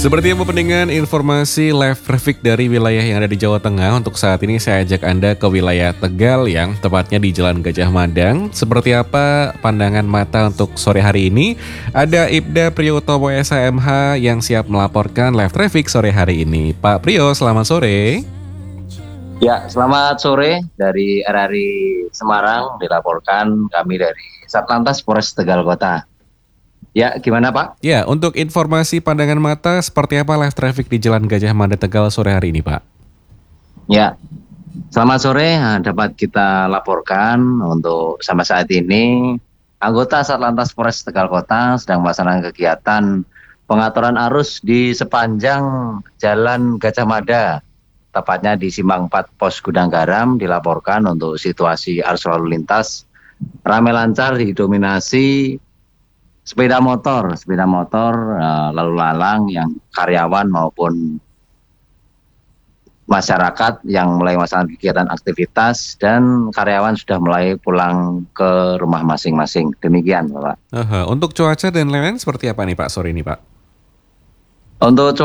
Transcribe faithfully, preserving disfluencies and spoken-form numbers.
Seperti yang pentingan informasi live traffic dari wilayah yang ada di Jawa Tengah, untuk saat ini saya ajak Anda ke wilayah Tegal yang tepatnya di Jalan Gajah Madang. Seperti apa pandangan mata untuk sore hari ini? Ada Ibda Priyotomo S H M H yang siap melaporkan live traffic sore hari ini. Pak Priyo, selamat sore. Ya, selamat sore dari R R I Semarang, dilaporkan kami dari Satlantas Polres Tegal Kota. Ya, gimana Pak? Ya, untuk informasi pandangan mata, seperti apa live traffic di Jalan Gajah Mada Tegal sore hari ini, Pak? Ya, selamat sore. Nah, dapat kita laporkan untuk sampai saat ini, anggota Satlantas Polres Tegal Kota sedang melaksanakan kegiatan pengaturan arus di sepanjang Jalan Gajah Mada, tepatnya di Simpang empat Pos Gudang Garam. Dilaporkan untuk situasi arus lalu lintas ramai lancar, didominasi sepeda motor, sepeda motor uh, lalu lalang yang karyawan maupun masyarakat yang mulai melaksanakan kegiatan aktivitas, dan karyawan sudah mulai pulang ke rumah masing-masing. Demikian, Bapak. Aha, untuk cuaca dan lain-lain seperti apa nih Pak sore ini, Pak? Untuk